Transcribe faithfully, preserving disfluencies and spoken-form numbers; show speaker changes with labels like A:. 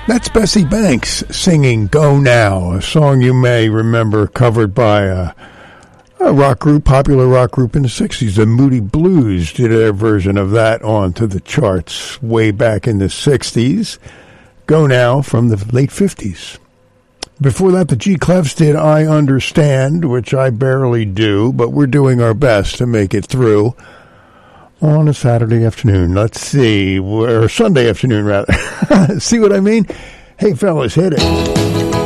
A: That's Bessie Banks singing Go Now, a song you may remember covered by a, a rock group, popular rock group in the sixties. The Moody Blues did their version of that onto the charts way back in the sixties. Go Now from the late fifties. Before that, the G-Clefs did I Understand, which I barely do, but we're doing our best to make it through on a Saturday afternoon. Let's see, or Sunday afternoon, rather. See what I mean? Hey, fellas, hit it.